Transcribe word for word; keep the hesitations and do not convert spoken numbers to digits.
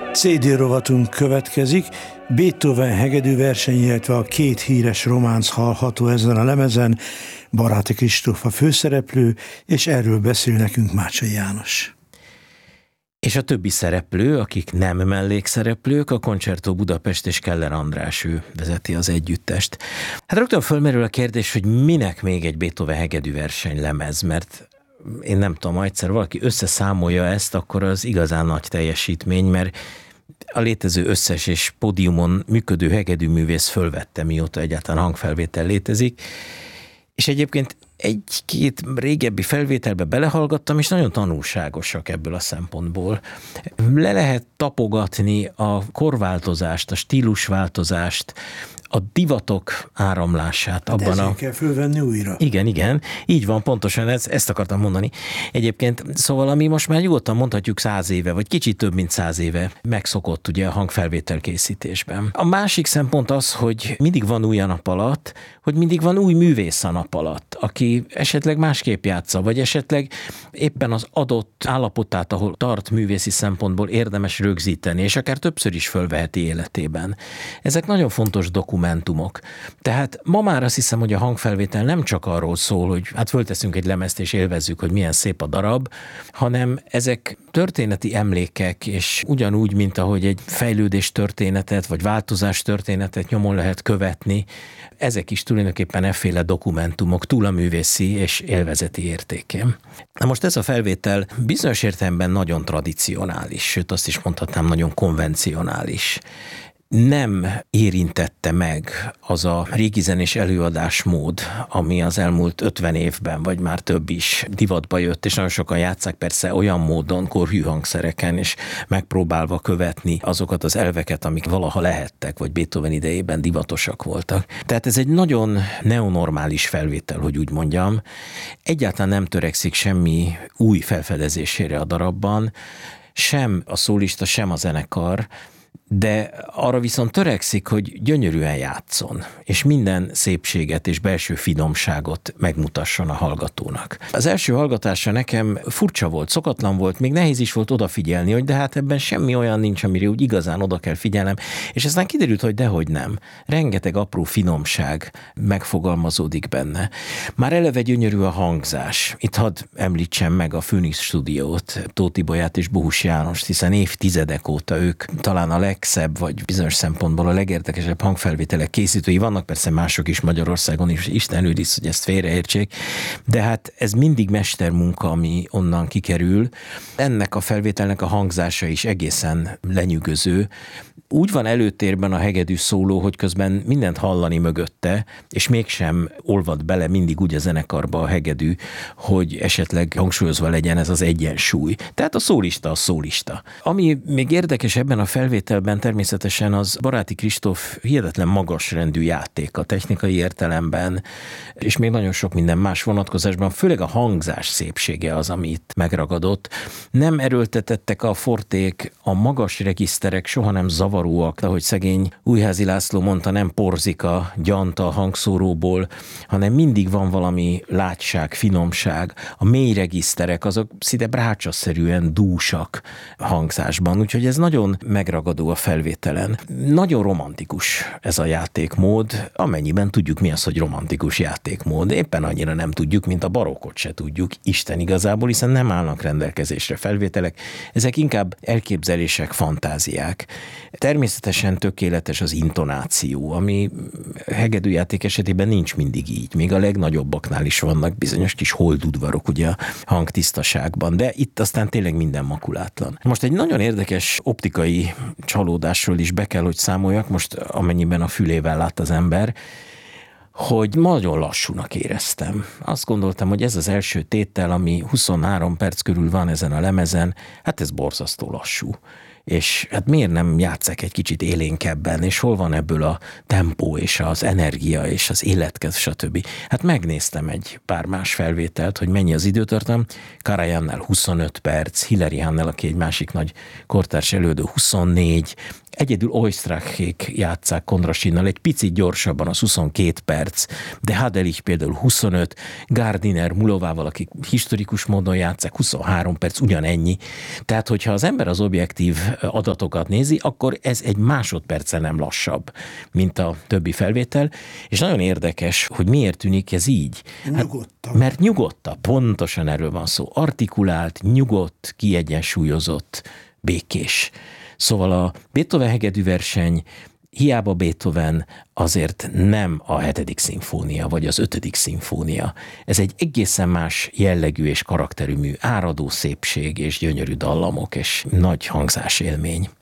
cé dé rovatunk következik, Beethoven hegedű verseny, illetve a két híres románc hallható ezen a lemezen. Baráti Kristóf a főszereplő, és erről beszél nekünk Mácsai János. És a többi szereplő, akik nem mellékszereplők, a Concerto Budapest és Keller András, ő vezeti az együttest. Hát rögtön fölmerül a kérdés, hogy minek még egy Beethoven hegedű verseny lemez, mert én nem tudom, ha egyszer valaki összeszámolja ezt, akkor az igazán nagy teljesítmény, mert a létező összes és pódiumon működő hegedűművész fölvette, mióta egyáltalán hangfelvétel létezik, és egyébként egy-két régebbi felvételbe belehallgattam, és nagyon tanulságosak ebből a szempontból. Le lehet tapogatni a korváltozást, a stílusváltozást, a divatok áramlását. Hát abban a... kell fölvenni újra. Igen, igen, így van, pontosan ez, ezt akartam mondani. Egyébként, szóval ami most már nyugodtan mondhatjuk száz éve, vagy kicsit több, mint száz éve megszokott ugye a hangfelvétel készítésben. A másik szempont az, hogy mindig van új a nap alatt, hogy mindig van új művész a nap alatt, aki esetleg másképp játsza, vagy esetleg éppen az adott állapotát, ahol tart művészi szempontból érdemes rögzíteni, és akár többször is fölveheti életében. Ezek nagyon fontos dokumentumok. Tehát ma már azt hiszem, hogy a hangfelvétel nem csak arról szól, hogy hát fölteszünk egy lemezt és élvezzük, hogy milyen szép a darab, hanem ezek történeti emlékek, és ugyanúgy, mint ahogy egy fejlődés történetet, vagy változás történetet nyomon lehet követni, ezek is tulajdonképpen efféle dokumentumok túl a művészi és élvezeti értékén. Na most ez a felvétel bizonyos értelemben nagyon tradicionális, sőt azt is mondhatnám, nagyon konvencionális. Nem érintette meg az a régi zenés előadásmód, ami az elmúlt ötven évben, vagy már több is divatba jött, és nagyon sokan játsszák persze olyan módon, korhű hangszereken, és megpróbálva követni azokat az elveket, amik valaha lehettek, vagy Beethoven idejében divatosak voltak. Tehát ez egy nagyon neonormális felvétel, hogy úgy mondjam. Egyáltalán nem törekszik semmi új felfedezésére a darabban, sem a szólista, sem a zenekar, de arra viszont törekszik, hogy gyönyörűen játszon, és minden szépséget és belső finomságot megmutasson a hallgatónak. Az első hallgatása nekem furcsa volt, szokatlan volt, még nehéz is volt odafigyelni, hogy de hát ebben semmi olyan nincs, amire úgy igazán oda kell figyelnem, és aztán kiderült, hogy dehogy nem. Rengeteg apró finomság megfogalmazódik benne. Már eleve gyönyörű a hangzás. Itt hadd említsem meg a Phoenix stúdiót, Tóth Ibolyát és Bohus Jánost, hiszen évtizedek óta ők talán a legszebb, vagy bizonyos szempontból a legérdekesebb hangfelvételek készítői. Vannak persze mások is Magyarországon is, Isten őriz, hogy ezt félreértsék, de hát ez mindig mestermunka, ami onnan kikerül. Ennek a felvételnek a hangzása is egészen lenyűgöző. Úgy van előtérben a hegedű szóló, hogy közben mindent hallani mögötte, és mégsem olvad bele mindig úgy a zenekarba a hegedű, hogy esetleg hangsúlyozva legyen ez az egyensúly. Tehát a szólista a szólista. Ami még érdekes ebben a felvételben természetesen az Baráti Kristóf hihetetlen magasrendű játék a technikai értelemben, és még nagyon sok minden más vonatkozásban, főleg a hangzás szépsége az, amit megragadott. Nem erőltetettek a forték, a magas regiszterek soha nem zavaróak, ahogy szegény Újházi László mondta, nem porzik a gyant a hangszóróból, hanem mindig van valami látság, finomság. A mély regiszterek azok szinte brácsaszerűen dúsak hangzásban, úgyhogy ez nagyon megragadó a felvételen. Nagyon romantikus ez a játékmód, amennyiben tudjuk mi az, hogy romantikus játékmód. Éppen annyira nem tudjuk, mint a barokkot se tudjuk, Isten igazából, hiszen nem állnak rendelkezésre felvételek. Ezek inkább elképzelések, fantáziák. Természetesen tökéletes az intonáció, ami hegedűjáték esetében nincs mindig így. Még a legnagyobbaknál is vannak bizonyos kis holdudvarok ugye a hangtisztaságban, de itt aztán tényleg minden makulátlan. Most egy nagyon érdekes optikai csalódásról is be kell, hogy számoljak, most amennyiben a fülével lát az ember, hogy nagyon lassúnak éreztem. Azt gondoltam, hogy ez az első tétel, ami huszonhárom perc körül van ezen a lemezen, hát ez borzasztó lassú. És hát miért nem játsszák egy kicsit élénkebben, és hol van ebből a tempó, és az energia, és az életkez, stb. Hát megnéztem egy pár más felvételt, hogy mennyi az időtartam. Karajannál huszonöt perc, Hilary Hannel, aki egy másik nagy kortárs előadó, huszonnégy, egyedül Oistrachék játsszák Kondrasinnal, egy picit gyorsabban, az huszonkét perc, de Hadelich például huszonöt, Gardiner Mulovával, akik historikus módon játsszák, huszonhárom perc, ugyanennyi. Tehát, hogyha az ember az objektív adatokat nézi, akkor ez egy másodperccel nem lassabb, mint a többi felvétel, és nagyon érdekes, hogy miért tűnik ez így. Nyugodtabb. Hát, mert nyugodtabb, pontosan erről van szó. Artikulált, nyugodt, kiegyensúlyozott, békés. Szóval a Beethoven hegedűverseny, hiába Beethoven, azért nem a hetedik szimfónia, vagy az ötödik szimfónia. Ez egy egészen más jellegű és karakterű mű, áradó szépség és gyönyörű dallamok és nagy hangzásélmény.